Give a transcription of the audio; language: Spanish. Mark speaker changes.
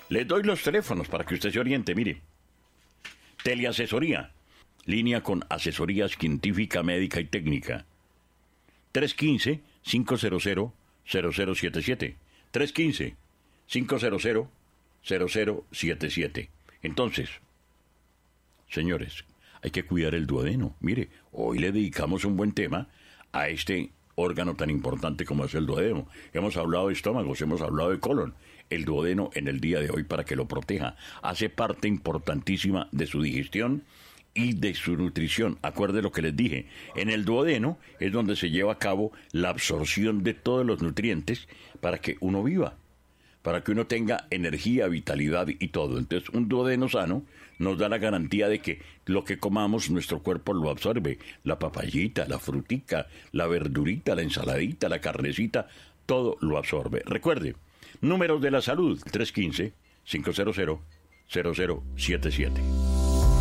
Speaker 1: Les doy los teléfonos para que usted se oriente, mire. Teleasesoría, línea con asesoría científica, médica y técnica. 315-500-0077. 315-500-0077. Entonces, señores, hay que cuidar el duodeno. Mire, hoy le dedicamos un buen tema a este órgano tan importante como es el duodeno. Hemos hablado de estómagos, hemos hablado de colon. El duodeno en el día de hoy, para que lo proteja, hace parte importantísima de su digestión y de su nutrición. Acuerde lo que les dije, en el duodeno es donde se lleva a cabo la absorción de todos los nutrientes para que uno viva, para que uno tenga energía, vitalidad y todo. Entonces, un duodeno sano nos da la garantía de que lo que comamos, nuestro cuerpo lo absorbe. La papayita, la frutica, la verdurita, la ensaladita, la carnecita, todo lo absorbe. Recuerde, números de la salud, 315-500-0077.